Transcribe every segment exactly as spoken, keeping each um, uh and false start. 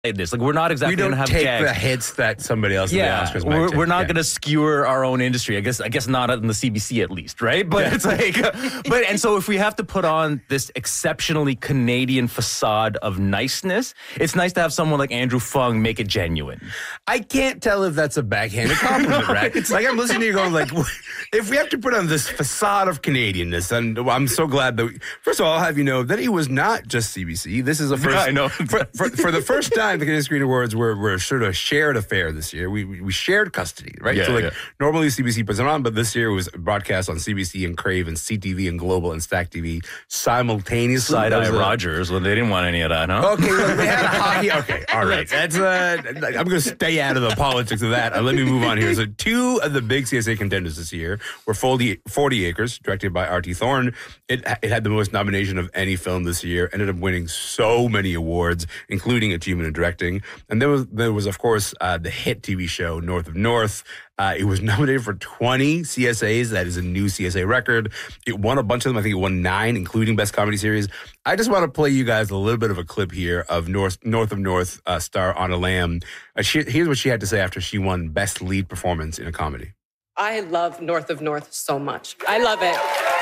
this. Like, we're not exactly going to have take gags. the hits that somebody else yeah, in the Oscars might we're, take. we're not yeah. going to skewer our own industry. I guess I guess not in the C B C at least, right? But yeah. it's like, but and so if we have to put on this exceptionally Canadian facade of niceness, it's nice to have someone like Andrew Fung make it genuine. I can't tell if that's a backhanded compliment, right? It's like I'm listening to you going like, if we have to put on this facade of Canadianness, and I'm so glad that, we, first of all, I'll have you know that it was not just C B C. This is the first, yeah, I know. for, for, for the first time, the Canadian Screen Awards were, were sort of a shared affair this year. We we shared custody, right? Yeah, so like yeah. normally C B C puts it on, but this year it was broadcast on C B C and Crave and C T V and Global and Stack T V simultaneously. Side Eye a, Rogers, well, they didn't want any of that, huh? Okay, look, we had a hockey. Okay, all right. That's uh, I'm going to stay out of the politics of that. Uh, let me move on here. So two of the big C S A contenders this year were forty, forty Acres, directed by R T Thorne. It it had the most nomination of any film this year. Ended up winning so many awards, including Achievement in Directing. And there was, there was of course, uh, the hit T V show North of North. Uh, it was nominated for twenty C S As. That is a new C S A record. It won a bunch of them. I think it won nine, including Best Comedy Series. I just want to play you guys a little bit of a clip here of North, North of North uh, star Anna Lamb. Uh, she, here's what she had to say after she won Best Lead Performance in a Comedy. I love North of North so much. I love it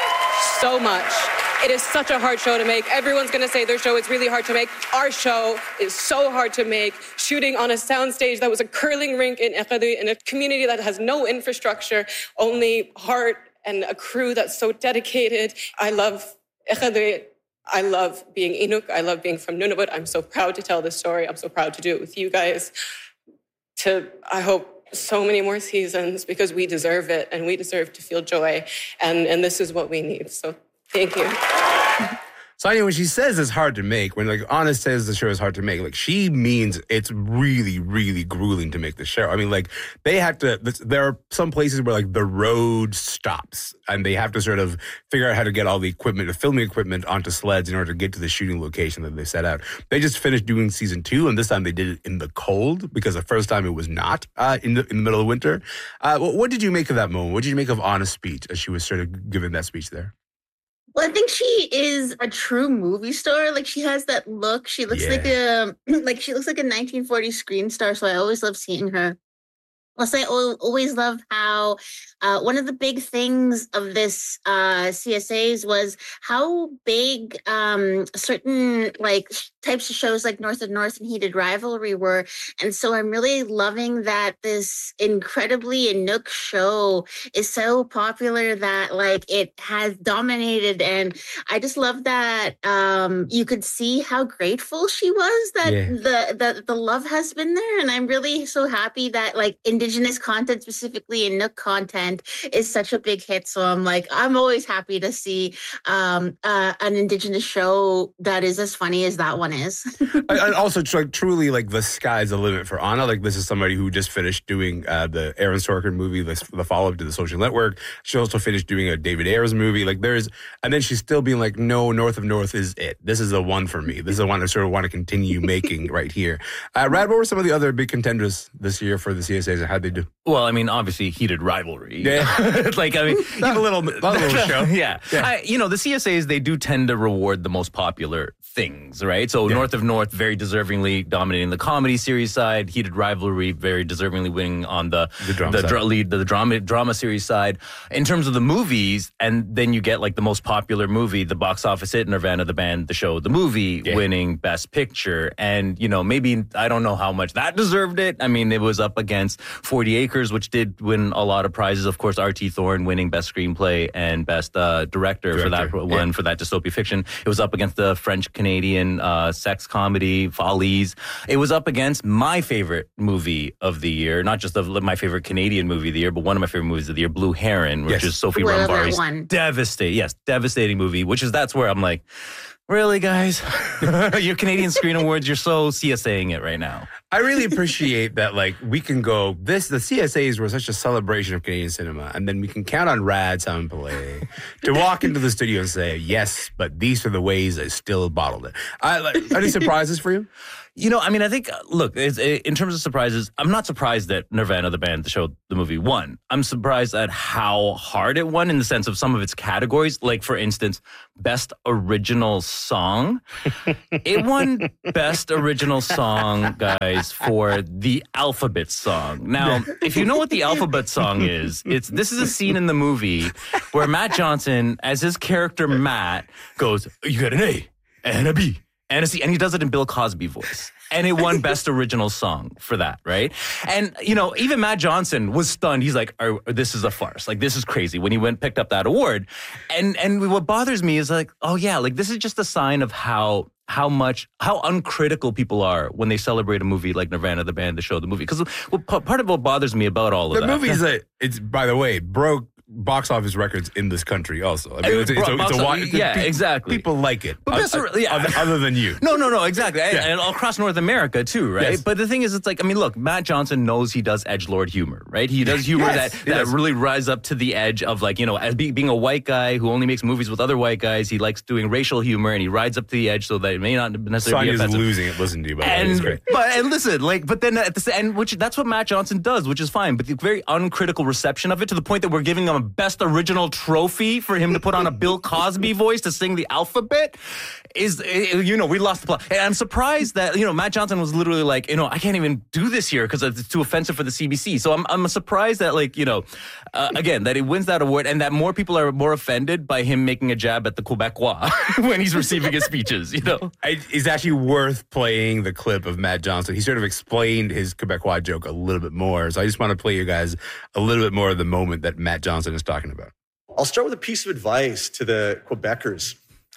so much. It is such a hard show to make. Everyone's going to say their show is really hard to make. Our show is so hard to make. Shooting on a soundstage that was a curling rink in Ekadu, in a community that has no infrastructure, only heart and a crew that's so dedicated. I love Ekadu. I love being Inuk. I love being from Nunavut. I'm so proud to tell this story. I'm so proud to do it with you guys. To, I hope, so many more seasons, because we deserve it and we deserve to feel joy. And, and this is what we need. So thank you. Sonia, when she says it's hard to make, when like Anna says the show is hard to make, like she means it's really, really grueling to make the show. I mean, like they have to, there are some places where like the road stops and they have to sort of figure out how to get all the equipment, the filming equipment onto sleds in order to get to the shooting location that they set out. They just finished doing season two, and this time they did it in the cold because the first time it was not uh, in, the, in the middle of winter. Uh, what, what did you make of that moment? What did you make of Anna's speech as she was sort of giving that speech there? Well, I think she is a true movie star. Like she has that look. She looks Yeah. like a like she looks like a nineteen forties screen star. So I always love seeing her. Plus, I al- always love how uh, one of the big things of this uh, C S As was how big um, certain like types of shows like North of North and Heated Rivalry were. And so I'm really loving that this incredibly Inuk show is so popular that like it has dominated. And I just love that um, you could see how grateful she was that Yeah. the, the the love has been there. And I'm really so happy that like Indigenous content, specifically Inuk content, is such a big hit. So I'm like, I'm always happy to see um, uh, an Indigenous show that is as funny as that one is. And also, like, truly, like, the sky's the limit for Anna. Like, this is somebody who just finished doing uh, the Aaron Sorkin movie, the, the follow-up to The Social Network. She also finished doing a David Ayers movie. Like, there's, and then she's still being like, no, North of North is it. This is the one for me. This is the one I sort of want to continue making right here. Uh, Rad, what were some of the other big contenders this year for the C S As, and how'd they do? Well, I mean, obviously, Heated Rivalry. Yeah. like, I mean, Not a little, not a little show. yeah. Yeah. I, you know, the C S As, they do tend to reward the most popular things, right? So Yeah. North of North, very deservingly dominating the comedy series side. Heated Rivalry, very deservingly winning on the The drama the side. dra- lead, the drama drama series side. In terms of the movies, and then you get like the most popular movie, the box office hit, Nirvana, the band, the show, the movie, Yeah. winning Best Picture. And, you know, maybe, I don't know how much that deserved it. I mean, it was up against forty Acres, which did win a lot of prizes. Of course, R T Thorne winning Best Screenplay and Best uh, Director, for that Director, one, yeah. for that dystopia fiction. It was up against the French-Canadian uh, sex comedy, Follies. It was up against my favorite movie of the year, not just of my favorite Canadian movie of the year, but one of my favorite movies of the year, Blue Heron, which Yes. is Sophie Ooh, I love that Rombari's one. devastating, yes, devastating movie, which is, that's where I'm like, really, guys? Your Canadian Screen Awards, you're so CSAing it right now. I really appreciate that, like, we can go, this, the C S As were such a celebration of Canadian cinema, and then we can count on Rad Sound Play to walk into the studio and say, yes, but these are the ways I still bottled it. I, like, any surprises for you? You know, I mean, I think, uh, look, it's, in terms of surprises, I'm not surprised that Nirvana, the band, the show, the movie won. I'm surprised at how hard it won in the sense of some of its categories. Like, for instance, Best Original Song. It won Best Original Song, guys, for the Alphabet Song. Now, if you know what the Alphabet Song is, it's this is a scene in the movie where Matt Johnson, as his character Matt, goes, you got an A and a B. And, it's, and he does it in Bill Cosby voice. And it won Best Original Song for that, right? And, you know, even Matt Johnson was stunned. He's like, oh, this is a farce. Like, this is crazy when he went picked up that award. And and what bothers me is like, oh, yeah, like, this is just a sign of how how much, how uncritical people are when they celebrate a movie like Nirvana, the band, the show, the movie. Because well, part of what bothers me about all of the that. The movie's, a, it's, by the way, broke box office records in this country also. I mean, it's, it's, a, it's a wide, yeah, pe- exactly. People like it, but best, uh, yeah. other, other than you. No, no, no, exactly. Yeah. And, and across North America too, right? Yes. But the thing is, it's like, I mean, look, Matt Johnson knows he does edgelord humor, right? He does humor yes, that, that really rise up to the edge of like, you know, as be, being a white guy who only makes movies with other white guys, he likes doing racial humor and he rides up to the edge so that it may not necessarily Sonya's be offensive. losing it, listen to you, by the way. And, it's great. but, and listen, like, but then at the end, which that's what Matt Johnson does, which is fine, but the very uncritical reception of it to the point that we're giving him a Best Original Trophy for him to put on a Bill Cosby voice to sing the alphabet is, you know, we lost the plot. And I'm surprised that, you know, Matt Johnson was literally like, you know, I can't even do this here because it's too offensive for the C B C. So I'm I'm surprised that, like, you know, uh, again, that he wins that award and that more people are more offended by him making a jab at the Quebecois when he's receiving his speeches, you know? I, it's actually worth playing the clip of Matt Johnson. He sort of explained his Quebecois joke a little bit more. So I just want to play you guys a little bit more of the moment that Matt Johnson is talking about. I'll start with a piece of advice to the Quebecers.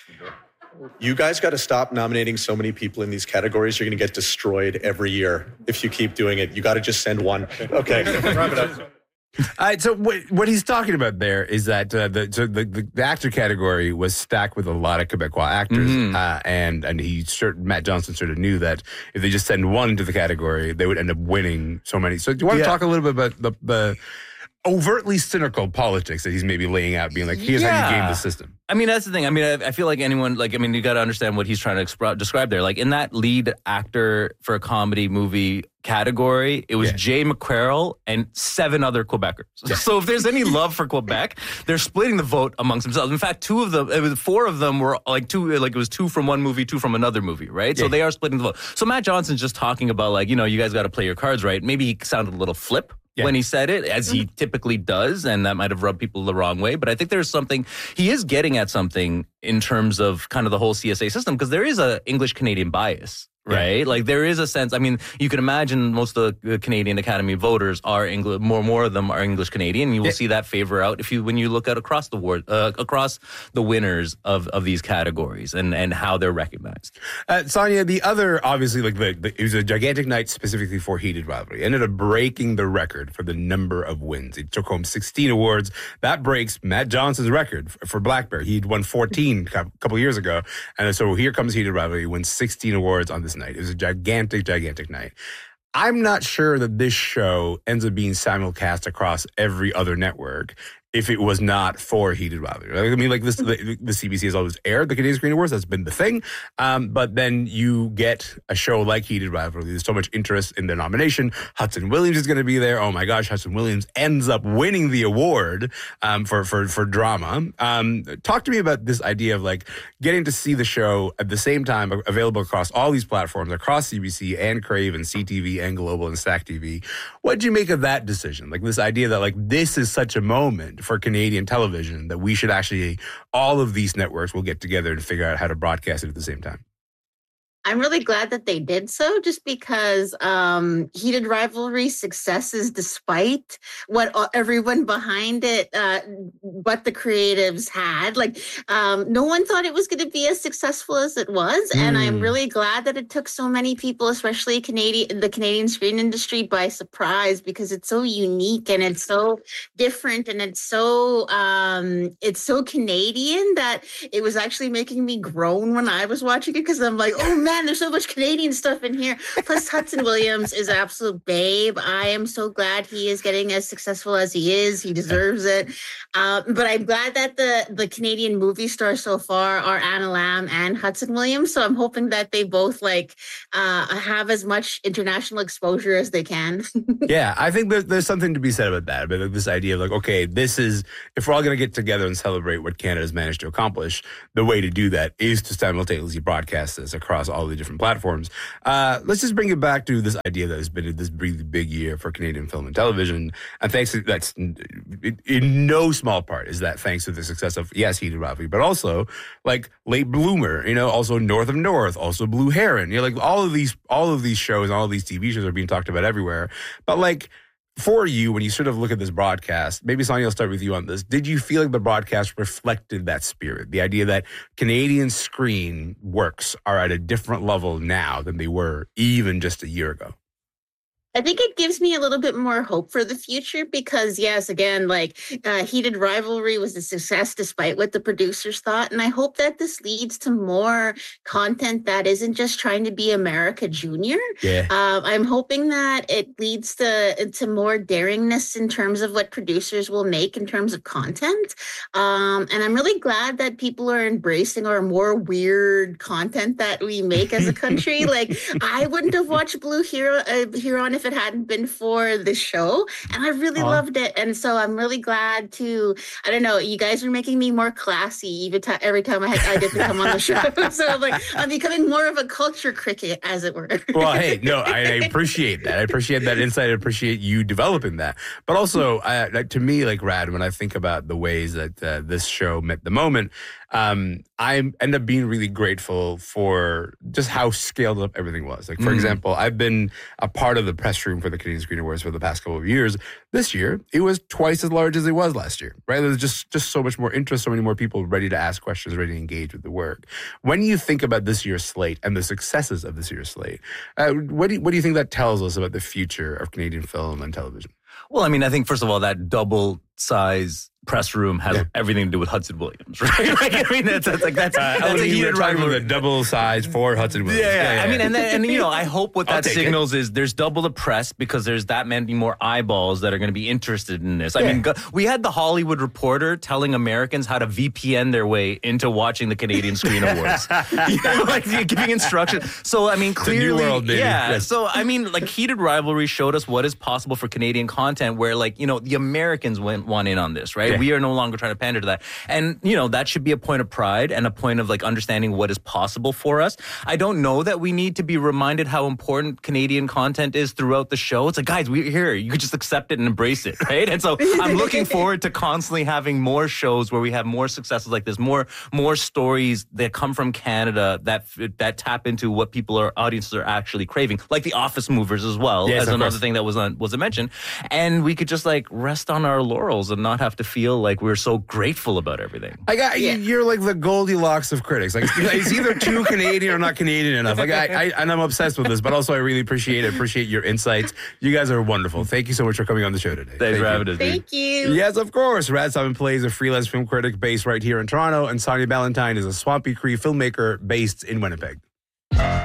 You guys got to stop nominating so many people in these categories. You're going to get destroyed every year if you keep doing it. You got to just send one. Okay, wrap it up. All right, so what, what he's talking about there is that uh, the, so the, the the actor category was stacked with a lot of Quebecois actors, mm-hmm. uh, and and he sort Matt Johnson sort of knew that if they just send one into the category, they would end up winning so many. So do you want yeah. to talk a little bit about the the overtly cynical politics that he's maybe laying out, being like, here's yeah. how you game the system? I mean, that's the thing. I mean, I, I feel like anyone, like, I mean, you got to understand what he's trying to exp- describe there. Like, in that lead actor for a comedy movie category, it was yeah. Jay McCarroll and seven other Quebecers. Yeah. So if there's any love for Quebec, they're splitting the vote amongst themselves. In fact, two of them, it was four of them were like two, like it was two from one movie, two from another movie, right? Yeah. So they are splitting the vote. So Matt Johnson's just talking about, like, you know, you guys got to play your cards right. Maybe he sounded a little flip. Yeah. When he said it, as he typically does, and that might have rubbed people the wrong way. But I think there's something, he is getting at something in terms of kind of the whole C S A system, because there is a English-Canadian bias, right? Yeah. Like, there is a sense, I mean, you can imagine most of the Canadian Academy voters are English, more more of them are English-Canadian. You will yeah. see that favor out if you when you look at across the word, uh, across the winners of, of these categories and, and how they're recognized. Uh, Sonia, the other, obviously, like the, the it was a gigantic night specifically for Heated Rivalry. It ended up breaking the record for the number of wins. It took home sixteen awards. That breaks Matt Johnson's record for, for Black Bear. He'd won fourteen a couple years ago. And so here comes Heated Rivalry. He wins sixteen awards on this night. It was a gigantic, gigantic night. I'm not sure that this show ends up being simulcast across every other network if it was not for Heated Rivalry. I mean, like this, the, the C B C has always aired the Canadian Screen Awards. That's been the thing. Um, but then you get a show like Heated Rivalry. There's so much interest in the nomination. Hudson Williams is going to be there. Oh my gosh, Hudson Williams ends up winning the award um, for for for drama. Um, talk to me about this idea of like getting to see the show at the same time, available across all these platforms, across C B C and Crave and C T V and Global and Stack T V. What did you make of that decision? Like this idea that like this is such a moment for Canadian television that we should actually, all of these networks will get together and figure out how to broadcast it at the same time. I'm really glad that they did so, just because um, Heated Rivalry successes, despite what everyone behind it, uh, but the creatives had. Like, um, no one thought it was going to be as successful as it was, mm. and I'm really glad that it took so many people, especially Canadian, the Canadian screen industry, by surprise, because it's so unique and it's so different and it's so um, it's so Canadian that it was actually making me groan when I was watching it, because I'm like, oh man. man, there's so much Canadian stuff in here. Plus, Hudson Williams is an absolute babe. I am so glad he is getting as successful as he is. He deserves it. Um, but I'm glad that the, the Canadian movie stars so far are Anna Lamb and Hudson Williams. So I'm hoping that they both like uh, have as much international exposure as they can. Yeah, I think there's, there's something to be said about that. But like this idea of like, okay, this is, if we're all going to get together and celebrate what Canada's managed to accomplish, the way to do that is to simultaneously broadcast this across all the different platforms. Uh, let's just bring it back to this idea that has been this really big year for Canadian film and television. And thanks to, that's in, in no small part is that thanks to the success of, yes, Heated Rivalry, but also like Late Bloomer, you know, also North of North, also Blue Heron. You know, like all of these, all of these shows, all of these T V shows are being talked about everywhere. But like, for you, when you sort of look at this broadcast, maybe Sonia, I'll start with you on this. Did you feel like the broadcast reflected that spirit? The idea that Canadian screen works are at a different level now than they were even just a year ago? I think it gives me a little bit more hope for the future because, yes, again, like uh, Heated Rivalry was a success despite what the producers thought. And I hope that this leads to more content that isn't just trying to be America Junior. Yeah. Um, I'm hoping that it leads to, to more daringness in terms of what producers will make in terms of content. Um, and I'm really glad that people are embracing our more weird content that we make as a country. Like, I wouldn't have watched Blue Hero, uh, Huron if it hadn't been for the show, and I really Aww. loved it. And so I'm really glad to, I don't know, you guys are making me more classy even t- every time I, I get to come on the show. So I'm like, I'm becoming more of a culture cricket, as it were. Well, hey, no, I, I appreciate that. I appreciate that insight. I appreciate you developing that. But also, uh, like, to me, like Rad, when I think about the ways that uh, this show met the moment, um, I end up being really grateful for just how scaled up everything was. Like, for mm. example, I've been a part of the press room for the Canadian Screen Awards for the past couple of years. This year, it was twice as large as it was last year, right? There's just, just so much more interest, so many more people ready to ask questions, ready to engage with the work. When you think about this year's slate and the successes of this year's slate, uh, what, do you, what do you think that tells us about the future of Canadian film and television? Well, I mean, I think, first of all, that double size press room has yeah. everything to do with Hudson Williams, right? Like, I mean, that's, that's like that's, uh, that's a heated rivalry. The double size for Hudson Williams. Yeah, yeah, yeah. I mean, and then, and you know, I hope what that signals it. is there's double the press because there's that many more eyeballs that are going to be interested in this. I yeah. mean, we had the Hollywood Reporter telling Americans how to V P N their way into watching the Canadian Screen Awards, you know, like giving instructions. So I mean, clearly, the new world, baby. yeah. Yes. So I mean, like Heated Rivalry showed us what is possible for Canadian content, where like you know the Americans went want in on this, right? Yeah. We are no longer trying to pander to that. And, you know, that should be a point of pride and a point of like understanding what is possible for us. I don't know that we need to be reminded how important Canadian content is throughout the show. It's like, guys, we're here. You could just accept it and embrace it, right? And so I'm looking forward to constantly having more shows where we have more successes like this, more more stories that come from Canada that that tap into what people are audiences are actually craving, like The Office Movers as well, yes, as another course. thing that was on, was mentioned. And we could just like rest on our laurels and not have to feel like we're so grateful about everything. I got yeah. you're like the Goldilocks of critics. Like it's either too Canadian or not Canadian enough. Like I, I and I'm obsessed with this, but also I really appreciate it. Appreciate your insights. You guys are wonderful. Thank you so much for coming on the show today. Thanks Thank for you. having us. Thank you. Yes, of course. Rad Simon plays a freelance film critic based right here in Toronto, and Sonia Ballantyne is a Swampy Cree filmmaker based in Winnipeg.